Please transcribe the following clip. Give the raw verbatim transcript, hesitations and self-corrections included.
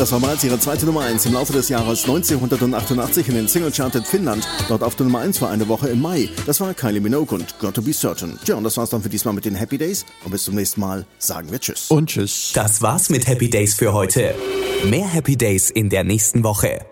Das war bereits ihre zweite Nummer eins im Laufe des Jahres neunzehnhundertachtundachtzig in den Single-Chart in Finnland. Dort auf der Nummer eins war eine Woche im Mai. Das war Kylie Minogue und Got to Be Certain. Tja, und das war's dann für diesmal mit den Happy Days. Und bis zum nächsten Mal sagen wir Tschüss. Und Tschüss. Das war's mit Happy Days für heute. Mehr Happy Days in der nächsten Woche.